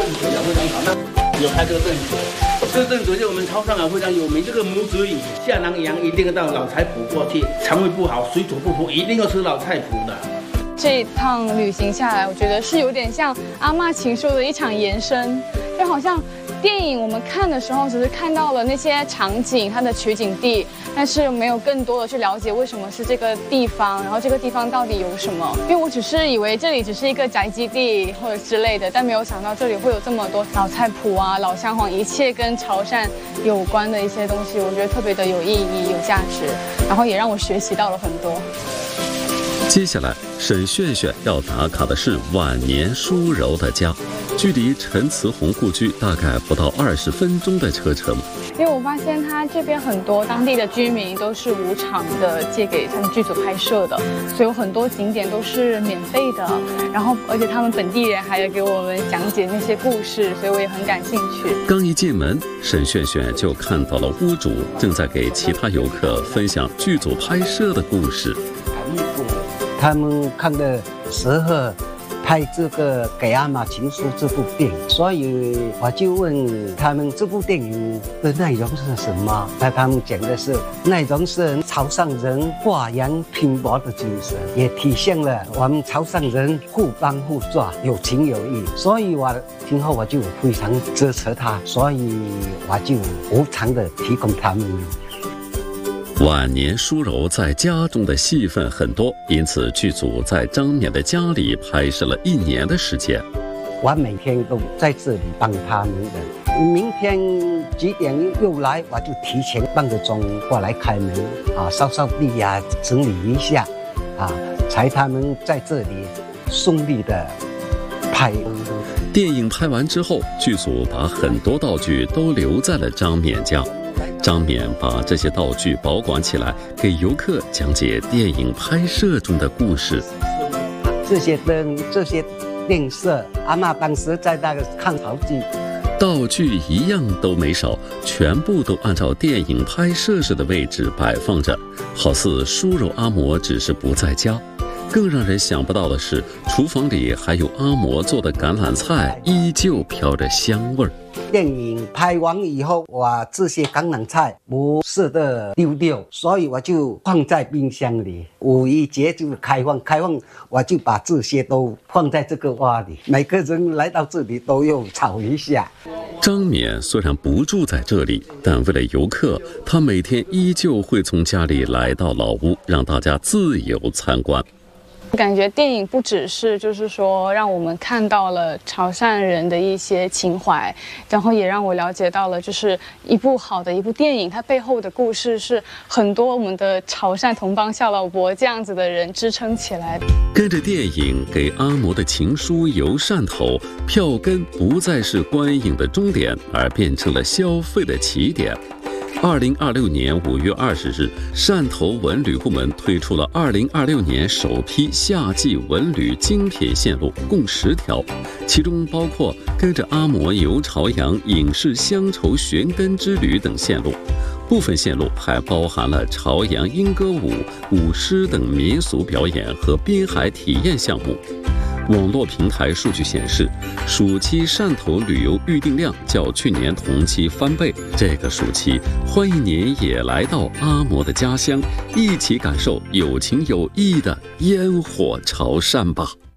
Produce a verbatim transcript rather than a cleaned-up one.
非常非常好。那有拍这个镇子，这个镇子是我们潮汕啊非常有名，这个母子饮，下南洋一定要到老菜埔过去，肠胃不好、水土不服，一定要吃老菜埔的。 这一趟旅行下来，我觉得是有点像《阿嬷情书》的一场延伸，就好像电影我们看的时候，只是看到了那些场景、它的取景地，但是没有更多的去了解为什么是这个地方，然后这个地方到底有什么。因为我只是以为这里只是一个宅基地或者之类的，但没有想到这里会有这么多老菜谱啊、老香黄，一切跟潮汕有关的一些东西，我觉得特别的有意义、有价值，然后也让我学习到了很多。 接下来，沈炫炫要打卡的是晚年舒柔的家，距离陈慈红故居大概不到二十分钟的车程。 因为我发现他这边很多当地的居民都是无偿的借给他们剧组拍摄的，所以有很多景点都是免费的。然后，而且他们本地人还有给我们讲解那些故事，所以我也很感兴趣。 刚一进门，沈炫炫就看到了屋主正在给其他游客分享剧组拍摄的故事。 他们看的时候拍这个《给阿嬷情书》这部电影，所以我就问他们这部电影的内容是什么？那他们讲的是内容是潮汕人发扬拼搏的精神，也体现了我们潮汕人互帮互助、有情有义。所以我听后我就非常支持他，所以我就无偿的提供他们。 晚年舒柔在家中的戏份很多，因此剧组在张冕的家里拍摄了一年的时间。 我每天都在这里帮他们的，明天几点又来，我就提前半个钟过来开门啊，扫扫地啊，整理一下啊，才他们在这里顺利的拍。 电影拍完之后，剧组把很多道具都留在了张冕家。张冕把这些道具保管起来，给游客讲解电影拍摄中的故事。 这些灯，这些电视，阿嬷当时在那个看潮剧， 道具一样都没少，全部都按照电影拍摄时的位置摆放着，好似舒柔阿嬷只是不在家。更让人想不到的是，厨房里还有阿嬷做的橄榄菜，依旧飘着香味儿。 电影拍完以后，我这些橄榄菜不舍得丢掉，所以我就放在冰箱里。五一节就开放，开放我就把这些都放在这个碗里，每个人来到这里都要炒一下。 张冕虽然不住在这里，但为了游客，他每天依旧会从家里来到老屋，让大家自由参观。 感觉电影不只是就是说让我们看到了潮汕人的一些情怀，然后也让我了解到了就是一部好的一部电影它背后的故事是很多我们的潮汕同邦小老伯这样子的人支撑起来。 跟着电影给阿嬷的情书游汕头，票根不再是观影的终点，而变成了消费的起点。二零二六年五月二十日，汕头文旅部门推出了二零二六年首批夏季文旅精品线路，共十条，其中包括跟着阿嬷游潮阳、影视乡愁寻根之旅等线路。部分线路还包含了潮阳莺歌舞、舞狮等民俗表演和滨海体验项目。网络平台数据显示，暑期汕头旅游预订量较去年同期翻倍。这个暑期，欢迎您也来到阿嬷的家乡，一起感受有情有义的烟火潮汕吧。